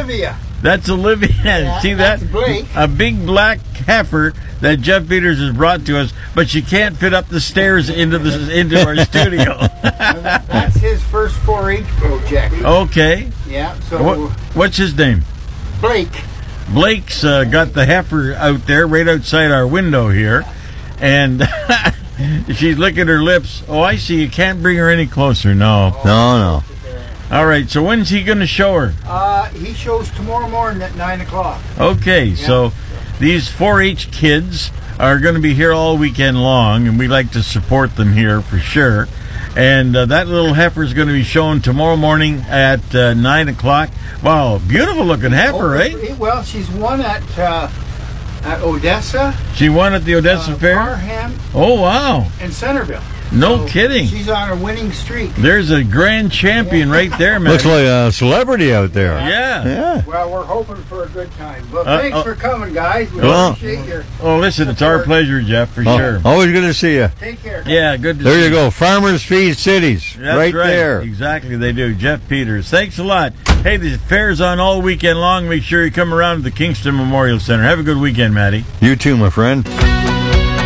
Olivia. That's Olivia. Yeah, See that's that? Blake. A big black heifer that Jeff Peters has brought to us, but she can't fit up the stairs into our studio. That's his first 4-H project. Okay. Yeah. So What's his name? Blake. Blake's got the heifer out there right outside our window here, and she's licking her lips. Oh, I see. You can't bring her any closer. No. No. All right. So when's he going to show her? He shows tomorrow morning at 9 o'clock. Okay. So these 4-H kids are going to be here all weekend long, and we like to support them here for sure. And that little heifer is going to be shown tomorrow morning at 9 o'clock. Wow, beautiful looking heifer, right? Well, she's won at Odessa. She won at the Odessa Fair? Parham. Oh, wow. And Centerville. No kidding. She's on a winning streak. There's a grand champion right there, man. Looks like a celebrity out there. Yeah. Well, we're hoping for a good time. But thanks for coming, guys. We Well, appreciate your Oh, listen, it's our pleasure, Jeff, for sure. Always good to see you. Take care. Yeah, good to see There you go. Farmers Feed Cities. That's right there. Exactly, they do. Jeff Peters. Thanks a lot. Hey, the fair's on all weekend long. Make sure you come around to the Kingston Memorial Center. Have a good weekend, Maddie. You too, my friend.